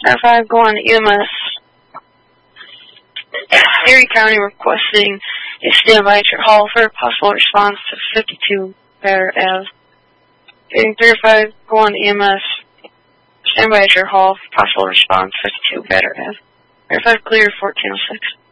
5, go on EMS. Erie County requesting a standby at your hall for a possible response to 52 Batter Ave. Getting 35, go on EMS. Standby at your hall for possible response 52 Batter Ave. 35 clear, 1406.